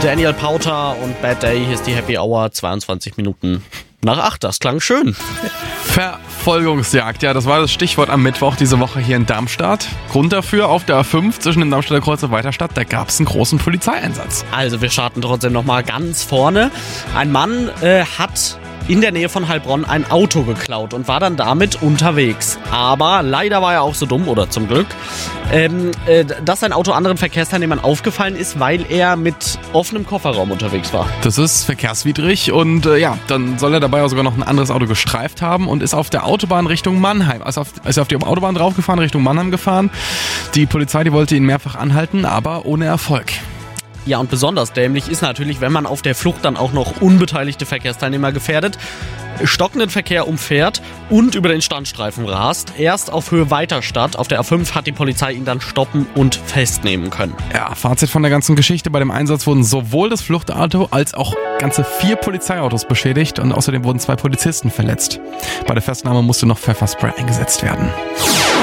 Daniel Powter und Bad Day, hier ist die Happy Hour, 22 Minuten nach 8, das klang schön. Verfolgungsjagd, ja, das war das Stichwort am Mittwoch diese Woche hier in Darmstadt. Grund dafür, auf der A5 zwischen dem Darmstädter Kreuz und Weiterstadt, da gab es einen großen Polizeieinsatz. Also wir starten trotzdem nochmal ganz vorne. Ein Mann hat in der Nähe von Heilbronn ein Auto geklaut und war dann damit unterwegs. Aber leider war er auch so dumm, oder zum Glück, dass sein Auto anderen Verkehrsteilnehmern aufgefallen ist, weil er mit offenem Kofferraum unterwegs war. Das ist verkehrswidrig und dann soll er dabei auch sogar noch ein anderes Auto gestreift haben und ist auf der Autobahn Richtung Mannheim. Also ist auf die Autobahn draufgefahren, Richtung Mannheim gefahren. Die Polizei, die wollte ihn mehrfach anhalten, aber ohne Erfolg. Ja, und besonders dämlich ist natürlich, wenn man auf der Flucht dann auch noch unbeteiligte Verkehrsteilnehmer gefährdet, stockenden Verkehr umfährt und über den Standstreifen rast. Erst auf Höhe Weiterstadt, auf der A5, hat die Polizei ihn dann stoppen und festnehmen können. Ja, Fazit von der ganzen Geschichte: Bei dem Einsatz wurden sowohl das Fluchtauto als auch ganze 4 Polizeiautos beschädigt und außerdem wurden 2 Polizisten verletzt. Bei der Festnahme musste noch Pfefferspray eingesetzt werden.